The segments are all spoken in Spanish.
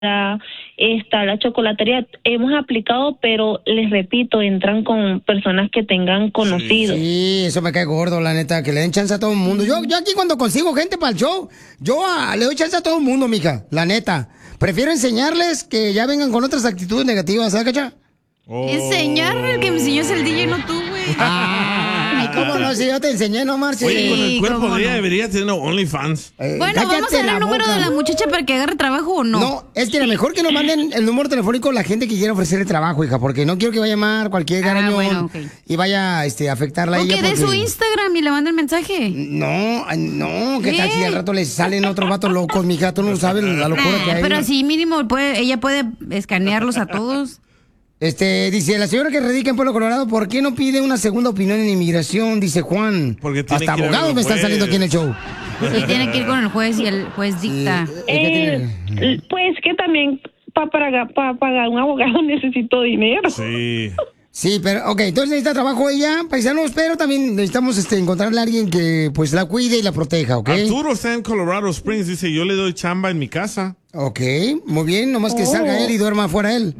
está la chocolatería, hemos aplicado, pero les repito, entran con personas que tengan conocidos. Sí, eso me cae gordo, la neta, que le den chance a todo el mundo. Yo aquí cuando consigo gente para el show, le doy chance a todo el mundo, mija, la neta. Prefiero enseñarles que ya vengan con otras actitudes negativas, ¿sabes, cacha? Enseñarle, el que me enseñó es el DJ, no tú, güey. Ay, ¿cómo no? Si yo te enseñé, no marches. Oye, con el cuerpo de ella debería tener OnlyFans. Bueno, vamos a dar el número de la muchacha para que agarre trabajo o no. No, es que mejor que nos manden el número telefónico la gente que quiera ofrecerle trabajo, hija, porque no quiero que vaya a llamar cualquier garañón y vaya a afectarla a ella. O que dé su Instagram y le mande el mensaje. No, ¿qué tal si al rato le salen otros vatos locos, mija? Tú no sabes la locura que hay. Pero así mínimo ella puede escanearlos a todos. Dice, la señora que radica en Pueblo Colorado, ¿por qué no pide una segunda opinión en inmigración? Dice Juan. Porque hasta abogados me están saliendo aquí en el show. Sí, tiene que ir con el juez y el juez dicta. Pues que también para pagar un abogado necesito dinero. Sí. Sí, pero, entonces necesita trabajo ella, paisanos, pero también necesitamos encontrarle a alguien que, pues, la cuide y la proteja, ¿ok? Arturo está en Colorado Springs, dice, yo le doy chamba en mi casa. Ok, muy bien, nomás que salga él y duerma afuera él.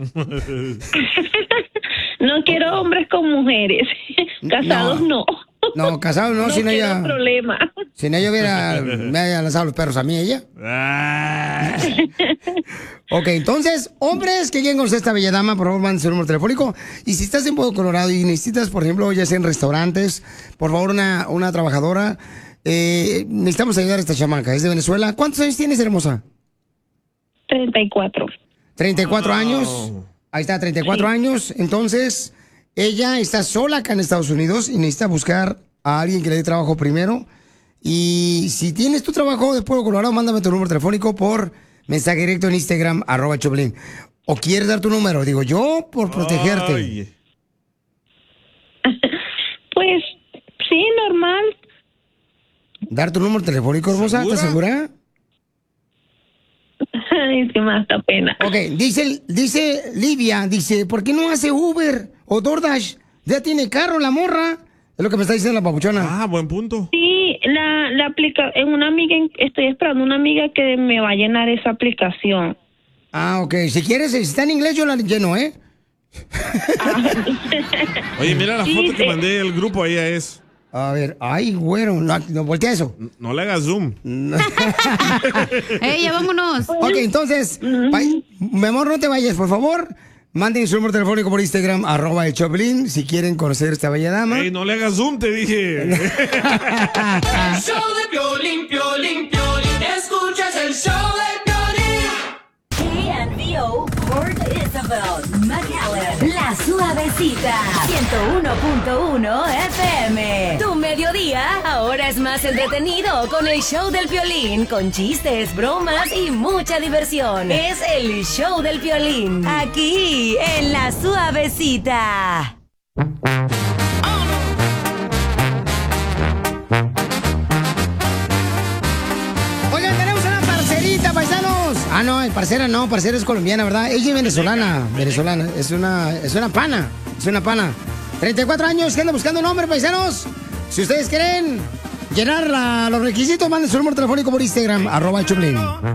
No quiero hombres con mujeres, casados no. No, casados no, si no ella... problema. Si no yo me haya lanzado los perros a mí, ella. Ok, entonces, hombres que lleguen con esta bella dama, por favor, manden su número telefónico. Y si estás en Pueblo Colorado y necesitas, por ejemplo, ya sea en restaurantes, por favor, una trabajadora, necesitamos ayudar a esta chamaca. Es de Venezuela. ¿Cuántos años tienes, hermosa? 34. 34 años. Ahí está, 34 años. Entonces, ella está sola acá en Estados Unidos y necesita buscar a alguien que le dé trabajo primero. Y si tienes tu trabajo de Pueblo Colorado, mándame tu número telefónico por mensaje directo en Instagram, @Choplin. ¿O quieres dar tu número? Digo, yo por protegerte. Ay. Pues, sí, normal. ¿Dar tu número telefónico, hermosa? ¿Estás segura? Ay, es que me da hasta pena. Ok, dice Livia, ¿por qué no hace Uber o DoorDash? Ya tiene carro la morra. Es lo que me está diciendo la papuchona. Ah, buen punto. Sí, la aplica en una amiga, estoy esperando una amiga que me va a llenar esa aplicación. Ah, ok. Si quieres, si está en inglés, yo la lleno, ¿eh? Oye, mira la foto que mandé del grupo, ella es. A ver, ay, güero, no voltea eso. No le hagas zoom. ¡Ey, ya vámonos! Ok, entonces, mi amor, no te vayas, por favor. Manden su número telefónico por Instagram, @el Choplin, si quieren conocer a esta bella dama. Ey, no le hagas zoom, te dije. El show de Piolín, Piolín, Piolín. Escuchas el show de Piolín. KNVO, Port Isabel, McAllen, La Suavecita, 101.1 FM. Tu mediodía ahora es más entretenido con el show del Piolín, con chistes, bromas y mucha diversión. Es el show del Piolín, aquí en La Suavecita. Oigan, tenemos una parcerita, paisanos. Ah, no, parcera es colombiana, ¿verdad? Ella es venezolana, es una pana. 34 años, que anda buscando un hombre, paisanos. Si ustedes quieren llenar los requisitos, manden su número telefónico por Instagram, @Choplin.